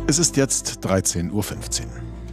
Es ist jetzt 13:15 Uhr.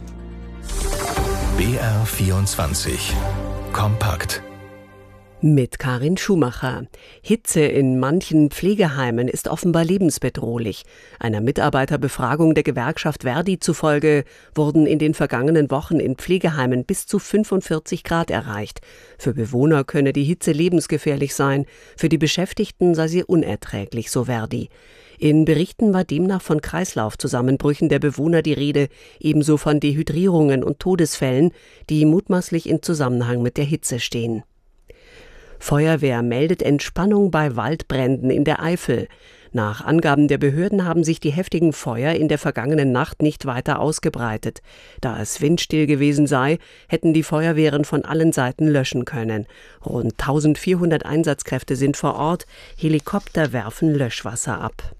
BR24 Kompakt. Mit Karin Schumacher. Hitze in manchen Pflegeheimen ist offenbar lebensbedrohlich. Einer Mitarbeiterbefragung der Gewerkschaft Verdi zufolge wurden in den vergangenen Wochen in Pflegeheimen bis zu 45 Grad erreicht. Für Bewohner könne die Hitze lebensgefährlich sein, für die Beschäftigten sei sie unerträglich, so Verdi. In Berichten war demnach von Kreislaufzusammenbrüchen der Bewohner die Rede, ebenso von Dehydrierungen und Todesfällen, die mutmaßlich in Zusammenhang mit der Hitze stehen. Feuerwehr meldet Entspannung bei Waldbränden in der Eifel. Nach Angaben der Behörden haben sich die heftigen Feuer in der vergangenen Nacht nicht weiter ausgebreitet. Da es windstill gewesen sei, hätten die Feuerwehren von allen Seiten löschen können. Rund 1400 Einsatzkräfte sind vor Ort, Helikopter werfen Löschwasser ab.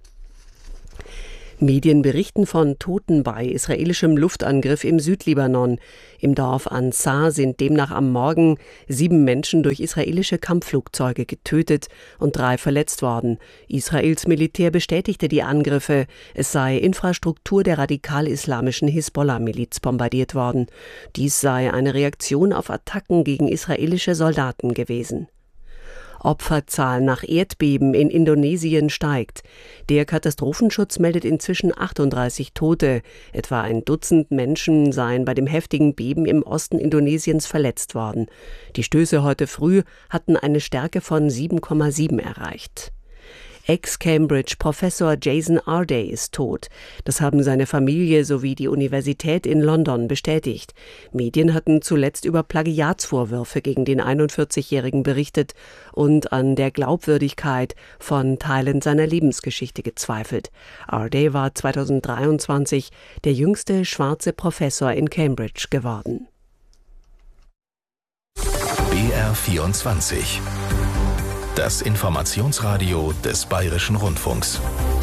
Medien berichten von Toten bei israelischem Luftangriff im Südlibanon. Im Dorf Ansar sind demnach am Morgen 7 Menschen durch israelische Kampfflugzeuge getötet und 3 verletzt worden. Israels Militär bestätigte die Angriffe. Es sei Infrastruktur der radikal-islamischen Hisbollah-Miliz bombardiert worden. Dies sei eine Reaktion auf Attacken gegen israelische Soldaten gewesen. Opferzahl nach Erdbeben in Indonesien steigt. Der Katastrophenschutz meldet inzwischen 38 Tote. Etwa ein Dutzend Menschen seien bei dem heftigen Beben im Osten Indonesiens verletzt worden. Die Stöße heute früh hatten eine Stärke von 7,7 erreicht. Ex-Cambridge-Professor Jason Arday ist tot. Das haben seine Familie sowie die Universität in London bestätigt. Medien hatten zuletzt über Plagiatsvorwürfe gegen den 41-Jährigen berichtet und an der Glaubwürdigkeit von Teilen seiner Lebensgeschichte gezweifelt. Arday war 2023 der jüngste schwarze Professor in Cambridge geworden. BR24 Das Informationsradio des Bayerischen Rundfunks.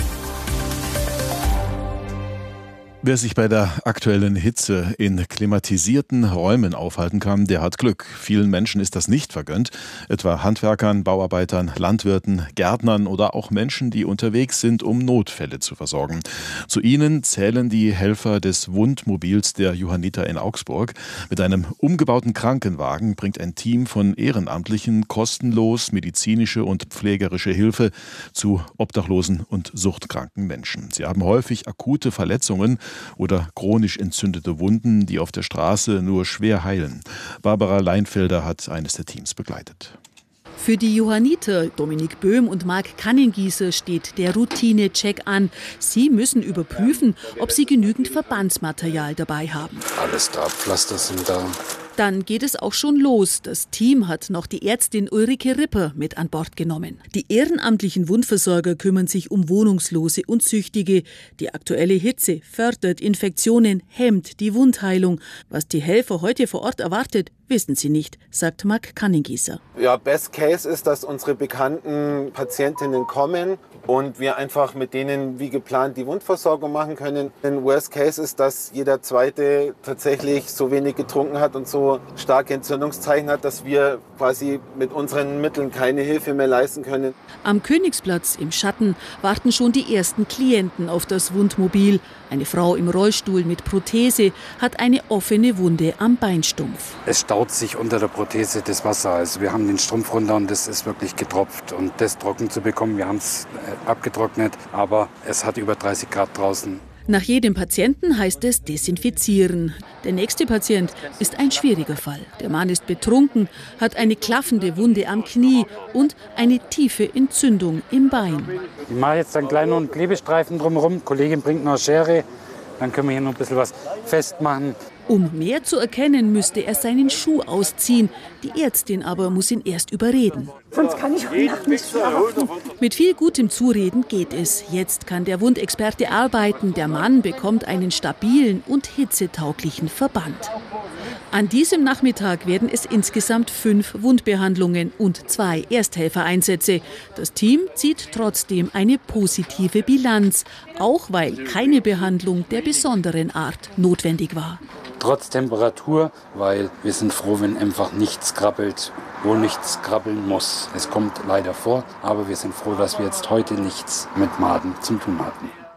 Wer sich bei der aktuellen Hitze in klimatisierten Räumen aufhalten kann, der hat Glück. Vielen Menschen ist das nicht vergönnt, etwa Handwerkern, Bauarbeitern, Landwirten, Gärtnern oder auch Menschen, die unterwegs sind, um Notfälle zu versorgen. Zu ihnen zählen die Helfer des Wundmobils der Johanniter in Augsburg. Mit einem umgebauten Krankenwagen bringt ein Team von Ehrenamtlichen kostenlos medizinische und pflegerische Hilfe zu obdachlosen und suchtkranken Menschen. Sie haben häufig akute Verletzungen oder chronisch entzündete Wunden, die auf der Straße nur schwer heilen. Barbara Leinfelder hat eines der Teams begleitet. Für die Johanniter, Dominik Böhm und Marc Kannengießer, steht der Routine-Check an. Sie müssen überprüfen, ob sie genügend Verbandsmaterial dabei haben. Alles da, Pflaster sind da. Dann geht es auch schon los. Das Team hat noch die Ärztin Ulrike Ripper mit an Bord genommen. Die ehrenamtlichen Wundversorger kümmern sich um Wohnungslose und Süchtige. Die aktuelle Hitze fördert Infektionen, hemmt die Wundheilung. Was die Helfer heute vor Ort erwartet, wissen sie nicht, sagt Marc Kannengießer. Ja, Best Case ist, dass unsere bekannten Patientinnen kommen und wir einfach mit denen wie geplant die Wundversorgung machen können. Ein Worst Case ist, dass jeder Zweite tatsächlich so wenig getrunken hat und so starke Entzündungszeichen hat, dass wir quasi mit unseren Mitteln keine Hilfe mehr leisten können. Am Königsplatz im Schatten warten schon die ersten Klienten auf das Wundmobil. Eine Frau im Rollstuhl mit Prothese hat eine offene Wunde am Beinstumpf. Es staut sich unter der Prothese das Wasser. Also wir haben den Strumpf runter und das ist wirklich getropft. Und das trocken zu bekommen, wir haben es abgetrocknet, aber es hat über 30 Grad draußen. Nach jedem Patienten heißt es desinfizieren. Der nächste Patient ist ein schwieriger Fall. Der Mann ist betrunken, hat eine klaffende Wunde am Knie und eine tiefe Entzündung im Bein. Ich mache jetzt einen kleinen Klebestreifen drumherum. Die Kollegin bringt noch eine Schere. Dann können wir hier noch ein bisschen was festmachen. Um mehr zu erkennen, müsste er seinen Schuh ausziehen. Die Ärztin aber muss ihn erst überreden. Sonst kann ich heute Nacht nicht schlafen. Mit viel gutem Zureden geht es. Jetzt kann der Wundexperte arbeiten. Der Mann bekommt einen stabilen und hitzetauglichen Verband. An diesem Nachmittag werden es insgesamt 5 Wundbehandlungen und 2 Ersthelfereinsätze. Das Team zieht trotzdem eine positive Bilanz, auch weil keine Behandlung der besonderen Art notwendig war. Trotz Temperatur, weil wir sind froh, wenn einfach nichts krabbelt, wo nichts krabbeln muss. Es kommt leider vor, aber wir sind froh, dass wir jetzt heute nichts mit Maden zu tun hatten.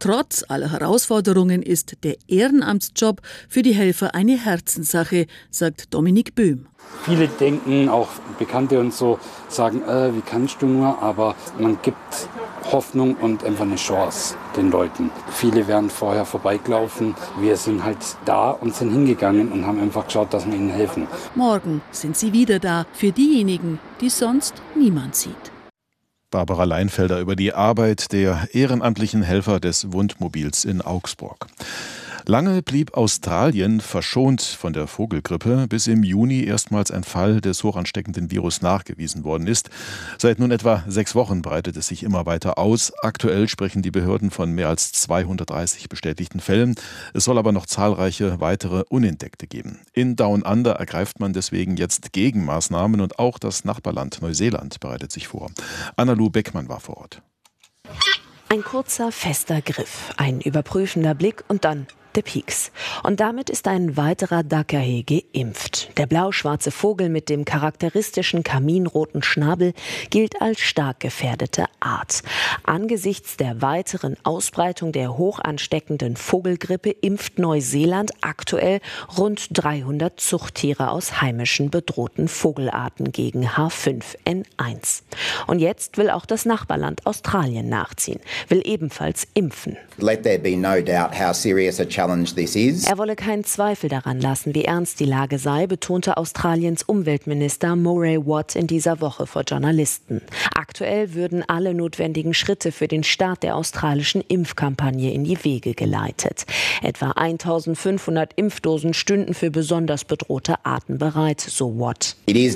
Trotz aller Herausforderungen ist der Ehrenamtsjob für die Helfer eine Herzenssache, sagt Dominik Böhm. Viele denken, auch Bekannte und so, sagen, wie kannst du nur? Aber man gibt Hoffnung und einfach eine Chance den Leuten. Viele wären vorher vorbeigelaufen. Wir sind halt da und sind hingegangen und haben einfach geschaut, dass wir ihnen helfen. Morgen sind sie wieder da für diejenigen, die sonst niemand sieht. Barbara Leinfelder über die Arbeit der ehrenamtlichen Helfer des Wundmobils in Augsburg. Lange blieb Australien verschont von der Vogelgrippe, bis im Juni erstmals ein Fall des hochansteckenden Virus nachgewiesen worden ist. Seit nun etwa 6 Wochen breitet es sich immer weiter aus. Aktuell sprechen die Behörden von mehr als 230 bestätigten Fällen. Es soll aber noch zahlreiche weitere Unentdeckte geben. In Down Under ergreift man deswegen jetzt Gegenmaßnahmen und auch das Nachbarland Neuseeland bereitet sich vor. Anna-Lu Beckmann war vor Ort. Ein kurzer, fester Griff, ein überprüfender Blick und dann der Pieks. Und damit ist ein weiterer Dakahe geimpft. Der blau-schwarze Vogel mit dem charakteristischen kaminroten Schnabel gilt als stark gefährdete Art. Angesichts der weiteren Ausbreitung der hochansteckenden Vogelgrippe impft Neuseeland aktuell rund 300 Zuchttiere aus heimischen bedrohten Vogelarten gegen H5N1. Und jetzt will auch das Nachbarland Australien nachziehen, will ebenfalls impfen. Let there be no doubt how serious a challenge this is. Er wolle keinen Zweifel daran lassen, wie ernst die Lage sei, betonte Australiens Umweltminister Murray Watt in dieser Woche vor Journalisten. Aktuell würden alle notwendigen Schritte für den Start der australischen Impfkampagne in die Wege geleitet. Etwa 1500 Impfdosen stünden für besonders bedrohte Arten bereit, so Watt.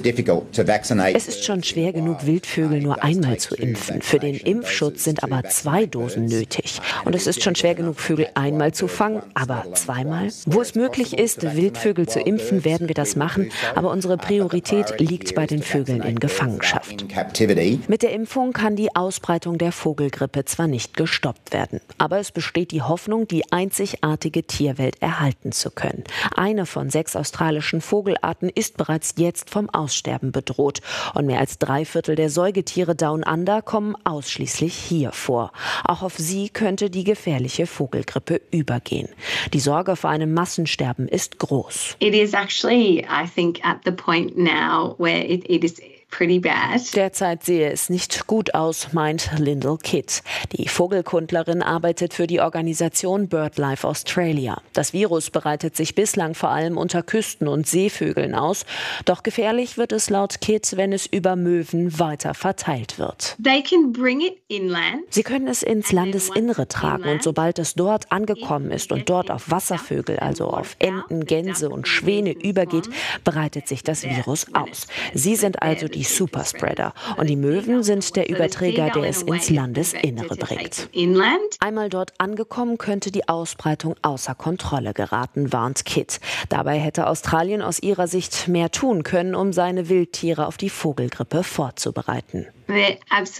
Es ist schon schwer genug, Wildvögel nur einmal zu impfen. Für den Impfschutz sind aber 2 Dosen nötig. Und es ist schon schwer genug, Vögel einmal zu fangen, aber zweimal? Wo es möglich ist, Wildvögel zu impfen, werden wir das machen. Aber unsere Priorität liegt bei den Vögeln in Gefangenschaft. Mit der Impfung kann die Ausbreitung der Vogelgrippe zwar nicht gestoppt werden, aber es besteht die Hoffnung, die einzigartige Tierwelt erhalten zu können. Eine von 6 australischen Vogelarten ist bereits jetzt vom Aussterben bedroht. Und mehr als 3/4 der Säugetiere Down Under kommen ausschließlich hier vor. Auch auf sie könnte die gefährliche Vogelgrippe übergehen. Die Sorge vor einem Massensterben ist groß. It is actually, I think, at the point now where it is pretty bad. Derzeit sehe es nicht gut aus, meint Lyndall Kidd. Die Vogelkundlerin arbeitet für die Organisation BirdLife Australia. Das Virus breitet sich bislang vor allem unter Küsten- und Seevögeln aus. Doch gefährlich wird es laut Kidd, wenn es über Möwen weiter verteilt wird. They can bring it inland. Sie können es ins Landesinnere tragen und sobald es dort angekommen ist und dort auf Wasservögel, also auf Enten, Gänse und Schwäne übergeht, breitet sich das Virus aus. Sie sind also die Superspreader und die Möwen sind der Überträger, der es ins Landesinnere bringt. Einmal dort angekommen, könnte die Ausbreitung außer Kontrolle geraten, warnt Kidd. Dabei hätte Australien aus ihrer Sicht mehr tun können, um seine Wildtiere auf die Vogelgrippe vorzubereiten. Das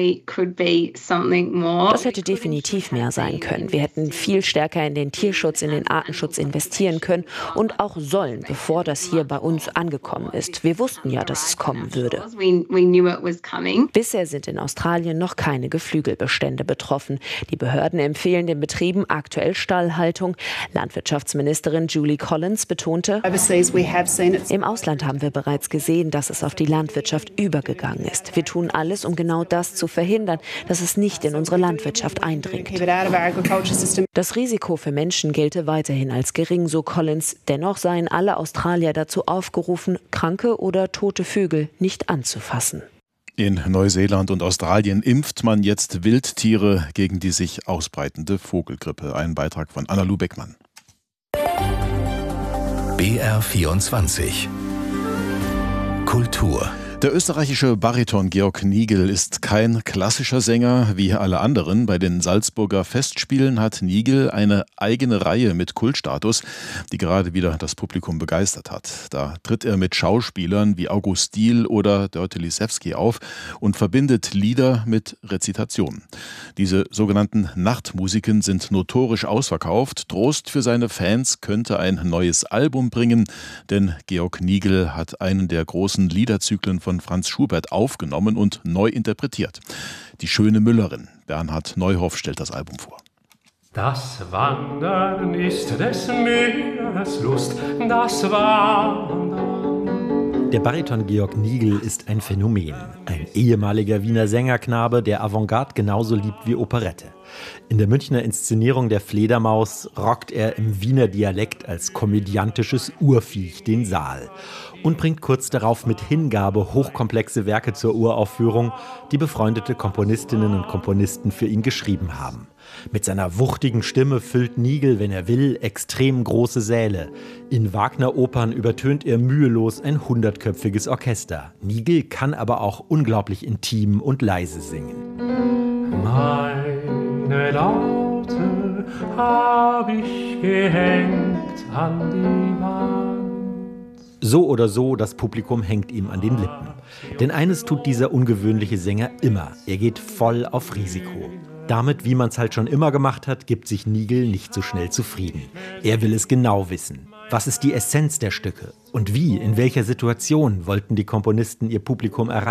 hätte definitiv mehr sein können. Wir hätten viel stärker in den Tierschutz, in den Artenschutz investieren können und auch sollen, bevor das hier bei uns angekommen ist. Wir wussten ja, dass es kommen würde. Bisher sind in Australien noch keine Geflügelbestände betroffen. Die Behörden empfehlen den Betrieben aktuell Stallhaltung. Landwirtschaftsministerin Julie Collins betonte, im Ausland haben wir bereits gesehen, dass es auf die Landwirtschaft übergegangen ist. Wir tun alles, um genau das zu verhindern, dass es nicht in unsere Landwirtschaft eindringt. Das Risiko für Menschen gelte weiterhin als gering, so Collins. Dennoch seien alle Australier dazu aufgerufen, kranke oder tote Vögel nicht anzufassen. In Neuseeland und Australien impft man jetzt Wildtiere gegen die sich ausbreitende Vogelgrippe. Ein Beitrag von Anna-Lu Beckmann. BR24 Kultur. Der österreichische Bariton Georg Nigel ist kein klassischer Sänger wie alle anderen. Bei den Salzburger Festspielen hat Nigel eine eigene Reihe mit Kultstatus, die gerade wieder das Publikum begeistert hat. Da tritt er mit Schauspielern wie August Diehl oder Dörte Lisewski auf und verbindet Lieder mit Rezitationen. Diese sogenannten Nachtmusiken sind notorisch ausverkauft. Trost für seine Fans könnte ein neues Album bringen, denn Georg Nigel hat einen der großen Liederzyklen von Franz Schubert aufgenommen und neu interpretiert. Die schöne Müllerin. Bernhard Neuhoff stellt das Album vor. Das Wandern ist des Müllers Lust, das Wandern. Der Bariton Georg Nigl ist ein Phänomen. Ein ehemaliger Wiener Sängerknabe, der Avantgarde genauso liebt wie Operette. In der Münchner Inszenierung der Fledermaus rockt er im Wiener Dialekt als komödiantisches Urviech den Saal und bringt kurz darauf mit Hingabe hochkomplexe Werke zur Uraufführung, die befreundete Komponistinnen und Komponisten für ihn geschrieben haben. Mit seiner wuchtigen Stimme füllt Nigl, wenn er will, extrem große Säle. In Wagner-Opern übertönt er mühelos ein 100-köpfiges Orchester. Nigl kann aber auch unglaublich intim und leise singen. Meine Laute hab ich gehängt an die Wand. So oder so, das Publikum hängt ihm an den Lippen. Denn eines tut dieser ungewöhnliche Sänger immer. Er geht voll auf Risiko. Damit, wie man es halt schon immer gemacht hat, gibt sich Nigl nicht so schnell zufrieden. Er will es genau wissen. Was ist die Essenz der Stücke? Und wie, in welcher Situation wollten die Komponisten ihr Publikum erreichen?